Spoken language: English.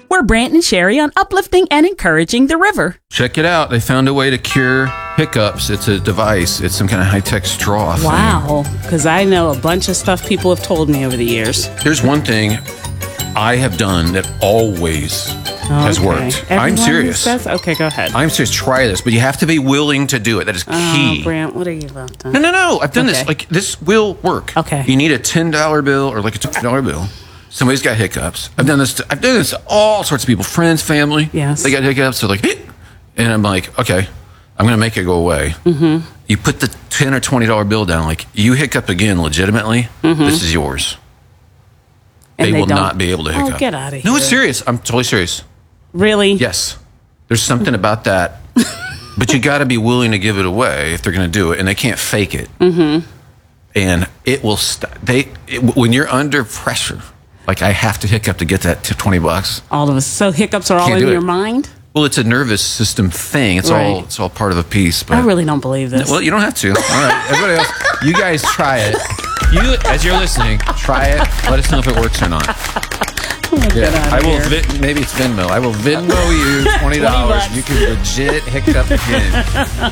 We're Brant and Sherry on uplifting and encouraging the river. Check it out. They found a way to cure hiccups. It's a device. It's some kind of high-tech straw thing. Wow, because I know a bunch of stuff people have told me over the years. There's one thing I have done that always has worked. I'm serious. Okay, go ahead. I'm serious. Try this, but you have to be willing to do it. That is key. Oh, Brant, what are you about to? No. I've done this. Like, this will work. Okay. You need a $10 bill or like a $20 bill. Somebody's got hiccups. I've done this to all sorts of people, friends, family. Yes. They got hiccups. They're like, and I'm like, okay, I'm going to make it go away. Mm-hmm. You put the $10 or $20 bill down. Like, you hiccup again legitimately, this is yours. And they will don't. not be able to hiccup. Oh, get out of here. No, it's serious. I'm totally serious. Really? Yes. There's something about that. But you got to be willing to give it away if they're going to do it. And they can't fake it. Mm-hmm. And it will when you're under pressure, like I have to hiccup to get that $20. All of us. So hiccups are all in your mind? Well, it's a nervous system thing. It's all part of a piece. But I really don't believe this. Well, you don't have to. All right. Everybody else, you guys try it. You, as you're listening, try it. Let us know if it works or not. I will. Maybe it's Venmo. I will Venmo you $20. You can legit hiccup again.